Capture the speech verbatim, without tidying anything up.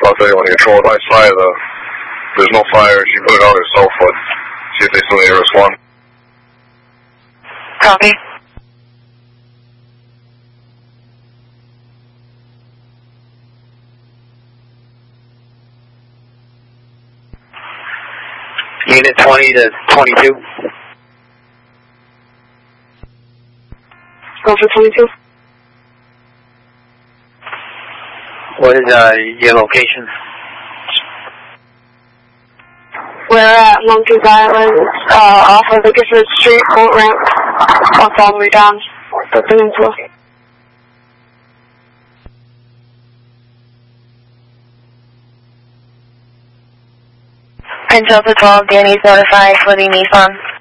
about that when you throw it outside, uh, there's no fire. If you put it out yourself, but see if they still need to respond. Copy. Unit twenty to twenty-two. Go for twenty-two. What is uh, your location? We're at Monkeys Island, uh, off of the Gifford Street boat ramp, off all the way down the peninsula. And Delta twelve, Danny's notified for the Nissan.